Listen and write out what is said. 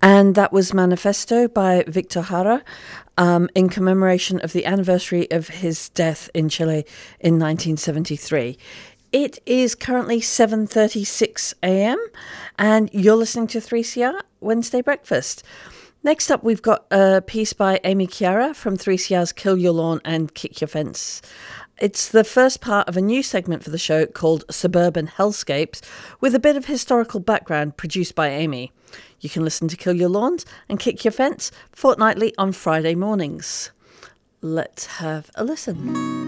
And that was Manifesto by Victor Jara, in commemoration of the anniversary of his death in Chile in 1973. It is currently 7:36 a.m. and you're listening to 3CR Wednesday Breakfast. Next up, we've got a piece by Amy Chiara from 3CR's Kill Your Lawn and Kick Your Fence. It's the first part of a new segment for the show called Suburban Hellscapes, with a bit of historical background produced by Amy. You can listen to Kill Your Lawns and Kick Your Fence fortnightly on Friday mornings. Let's have a listen.